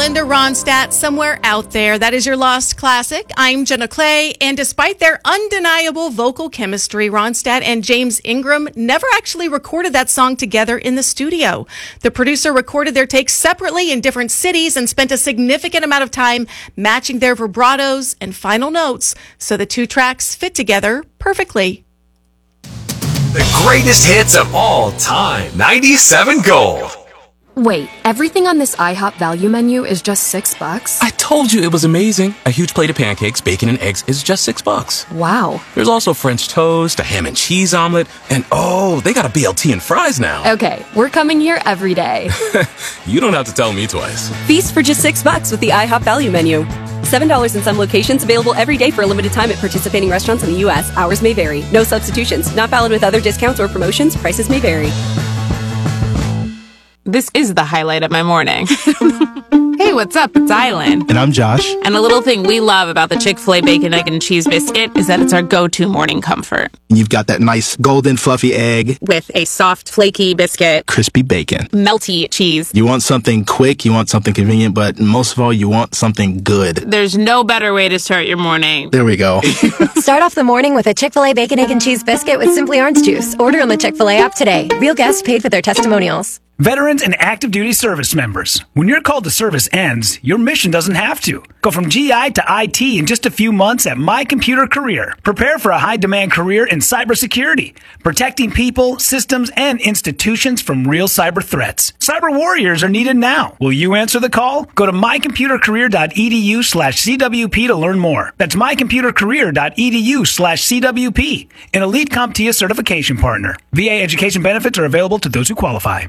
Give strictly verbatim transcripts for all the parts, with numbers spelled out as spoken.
Linda Ronstadt, Somewhere Out There. That is your lost classic. I'm Jenna Clay, and despite their undeniable vocal chemistry, Ronstadt and James Ingram never actually recorded that song together in the studio. The producer recorded their takes separately in different cities and spent a significant amount of time matching their vibratos and final notes so the two tracks fit together perfectly. The greatest hits of all time. ninety-seven Gold. Wait, everything on this IHOP value menu is just six bucks? I told you it was amazing. A huge plate of pancakes, bacon, and eggs is just six bucks. Wow. There's also French toast, a ham and cheese omelet, and oh, they got a B L T and fries now. Okay, we're coming here every day. You don't have to tell me twice. Feast for just six bucks with the IHOP value menu. seven dollars in some locations, available every day for a limited time at participating restaurants in the U S. Hours may vary. No substitutions. Not valid with other discounts or promotions. Prices may vary. This is the highlight of my morning. Hey, what's up? It's Island. And I'm Josh. And a little thing we love about the Chick-fil-A Bacon, Egg, and Cheese Biscuit is that it's our go-to morning comfort. You've got that nice golden fluffy egg. With a soft, flaky biscuit. Crispy bacon. Melty cheese. You want something quick, you want something convenient, but most of all, you want something good. There's no better way to start your morning. There we go. Start off the morning with a Chick-fil-A Bacon, Egg, and Cheese Biscuit with Simply Orange Juice. Order on the Chick-fil-A app today. Real guests paid for their testimonials. Veterans and active duty service members. When your call to service ends, your mission doesn't have to. Go from G I to I T in just a few months at My Computer Career. Prepare for a high-demand career in cybersecurity, protecting people, systems, and institutions from real cyber threats. Cyber warriors are needed now. Will you answer the call? Go to mycomputercareer.edu slash CWP to learn more. That's mycomputercareer.edu slash CWP, an elite CompTIA certification partner. V A education benefits are available to those who qualify.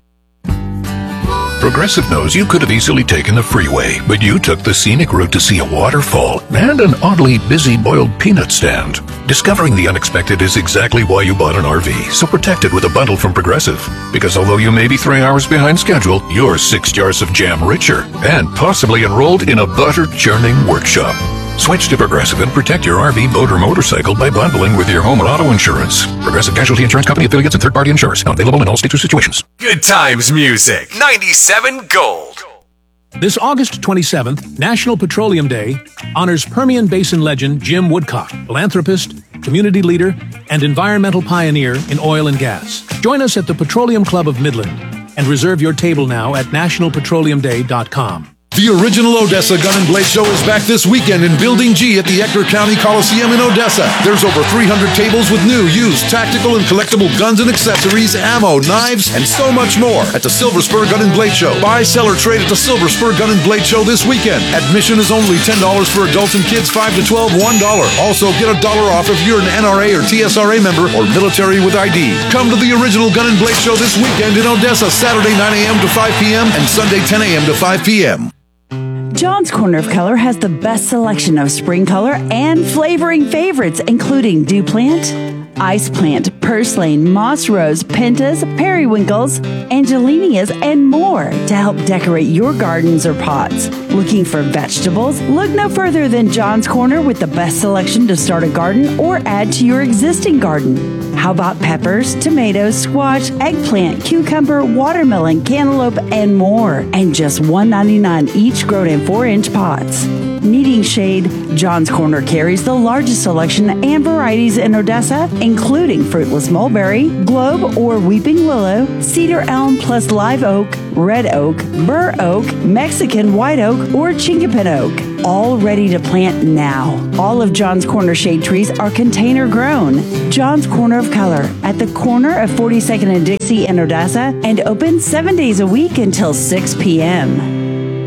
Progressive knows you could have easily taken the freeway, but you took the scenic route to see a waterfall and an oddly busy boiled peanut stand. Discovering the unexpected is exactly why you bought an R V, so protect it with a bundle from Progressive. Because although you may be three hours behind schedule, you're six jars of jam richer and possibly enrolled in a butter-churning workshop. Switch to Progressive and protect your R V, boat, or motorcycle by bundling with your home and auto insurance. Progressive Casualty Insurance Company affiliates and third-party insurers. Not available in all states or situations. Good times music. ninety-seven Gold. This August twenty-seventh, National Petroleum Day, honors Permian Basin legend Jim Woodcock, philanthropist, community leader, and environmental pioneer in oil and gas. Join us at the Petroleum Club of Midland and reserve your table now at national petroleum day dot com. The original Odessa Gun and Blade Show is back this weekend in Building G at the Ector County Coliseum in Odessa. There's over three hundred tables with new, used, tactical, and collectible guns and accessories, ammo, knives, and so much more at the Silver Spur Gun and Blade Show. Buy, sell, or trade at the Silver Spur Gun and Blade Show this weekend. Admission is only ten dollars for adults and kids five to twelve, one dollar. Also, get a dollar off if you're an N R A or T S R A member or military with I D. Come to the original Gun and Blade Show this weekend in Odessa, Saturday nine a.m. to five p.m. and Sunday ten a.m. to five p.m. John's Corner of Color has the best selection of spring color and flavoring favorites, including Dew Plant, Ice Plant, Purslane, Moss Rose, Pentas, Periwinkles, Angelinias, and more to help decorate your gardens or pots. Looking for vegetables? Look no further than John's Corner with the best selection to start a garden or add to your existing garden. How about peppers, tomatoes, squash, eggplant, cucumber, watermelon, cantaloupe, and more? And just one dollar and ninety-nine cents each, grown in four-inch pots. Needing shade? John's Corner carries the largest selection and varieties in Odessa, including fruitless mulberry, globe or weeping willow, cedar elm plus live oak, red oak, bur oak, Mexican white oak, or chinkapin oak. All ready to plant now. All of John's Corner shade trees are container grown. John's Corner of Color at the corner of forty-second and Dixie in Odessa and open seven days a week until six p.m.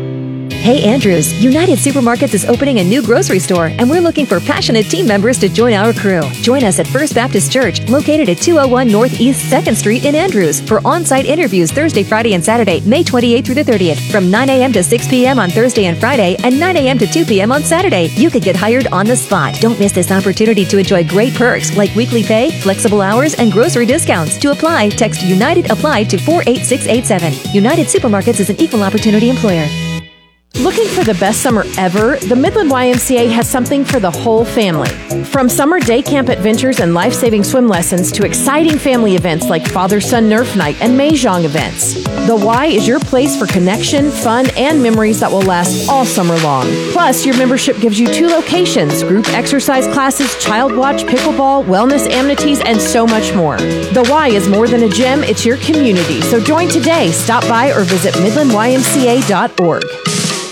Hey Andrews, United Supermarkets is opening a new grocery store, and we're looking for passionate team members to join our crew. Join us at First Baptist Church, located at two oh one Northeast second Street in Andrews, for on-site interviews Thursday, Friday, and Saturday, May twenty-eighth through the thirtieth, from nine a.m. to six p.m. on Thursday and Friday, and nine a.m. to two p.m. on Saturday. You could get hired on the spot. Don't miss this opportunity to enjoy great perks like weekly pay, flexible hours, and grocery discounts. To apply, text United Apply to four eight six eight seven. United Supermarkets is an equal opportunity employer. Looking for the best summer ever? The Midland Y M C A has something for the whole family. From summer day camp adventures and life-saving swim lessons to exciting family events like Father-Son Nerf Night and Mahjong events. The Y is your place for connection, fun, and memories that will last all summer long. Plus, your membership gives you two locations, group exercise classes, child watch, pickleball, wellness amenities, and so much more. The Y is more than a gym, it's your community. So join today. Stop by or visit midland y m c a dot org.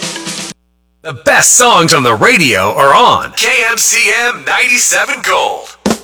The best songs on the radio are on K M C M ninety-seven Gold.